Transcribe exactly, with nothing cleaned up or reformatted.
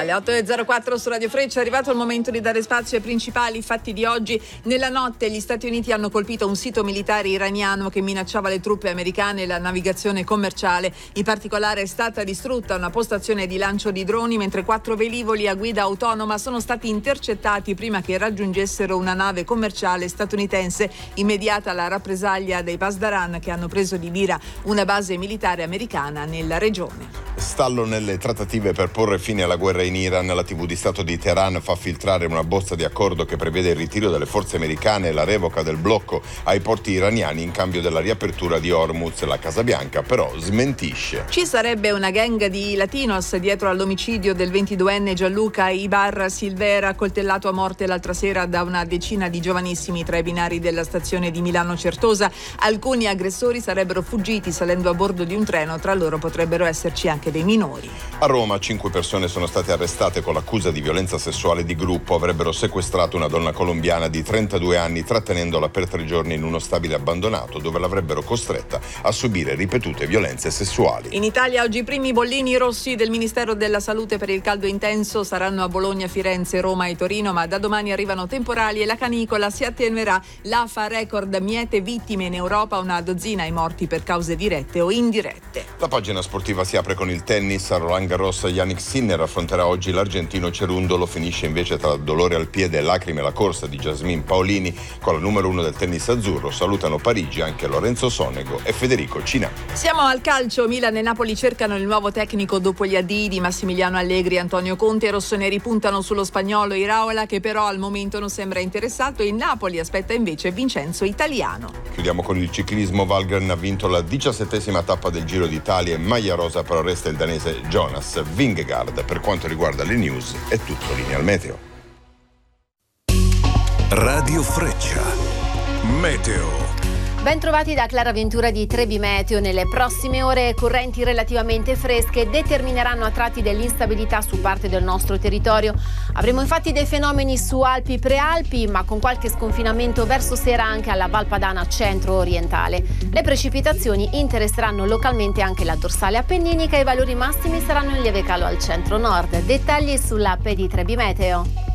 Le otto e zero quattro su Radio Freccia, è arrivato il momento di dare spazio ai principali fatti di oggi. Nella notte gli Stati Uniti hanno colpito un sito militare iraniano che minacciava le truppe americane e la navigazione commerciale. In particolare è stata distrutta una postazione di lancio di droni, mentre quattro velivoli a guida autonoma sono stati intercettati prima che raggiungessero una nave commerciale statunitense. Immediata la rappresaglia dei Pasdaran, che hanno preso di mira una base militare americana nella regione. Stallo nelle trattative per porre fine alla guerra in Iran. La tivù di Stato di Teheran fa filtrare una bozza di accordo che prevede il ritiro delle forze americane e la revoca del blocco ai porti iraniani in cambio della riapertura di Hormuz. La Casa Bianca però smentisce. Ci sarebbe una gang di latinos dietro all'omicidio del ventiduenne Gianluca Ibar Silvera, coltellato a morte l'altra sera da una decina di giovanissimi tra i binari della stazione di Milano Certosa. Alcuni aggressori sarebbero fuggiti salendo a bordo di un treno, tra loro potrebbero esserci anche dei minori. A Roma cinque persone sono state arrestate con l'accusa di violenza sessuale di gruppo. Avrebbero sequestrato una donna colombiana di trentadue anni trattenendola per tre giorni in uno stabile abbandonato, dove l'avrebbero costretta a subire ripetute violenze sessuali. In Italia oggi i primi bollini rossi del Ministero della Salute per il caldo intenso saranno a Bologna, Firenze, Roma e Torino, ma da domani arrivano temporali e la canicola si attenuerà. L'A F A record miete vittime in Europa, una dozzina i morti per cause dirette o indirette. La pagina sportiva si apre con il tennis. A Roland Garros Jannik Sinner affronterà oggi l'argentino Cerundolo. Finisce invece tra dolore al piede e lacrime la corsa di Jasmine Paolini. Con la numero uno del tennis azzurro salutano Parigi anche Lorenzo Sonego e Federico Cinà. Siamo al calcio. Milan e Napoli cercano il nuovo tecnico dopo gli addii di Massimiliano Allegri e Antonio Conte. I rossoneri puntano sullo spagnolo Iraola, che però al momento non sembra interessato, e il Napoli aspetta invece Vincenzo Italiano. Chiudiamo con il ciclismo. Valgren ha vinto la diciassettesima tappa del Giro d'Italia e maglia rosa però resta il danese Jonas Vingegaard. Per quanto riguarda le news è tutto. Linea al meteo. Radio Freccia Meteo. Ben trovati da Clara Ventura di Trebi Meteo. Nelle prossime ore correnti relativamente fresche determineranno a tratti dell'instabilità su parte del nostro territorio. Avremo infatti dei fenomeni su Alpi Prealpi, ma con qualche sconfinamento verso sera anche alla Val Padana centro-orientale. Le precipitazioni interesseranno localmente anche la dorsale appenninica e i valori massimi saranno in lieve calo al centro-nord. Dettagli sull'app di Trebi Meteo.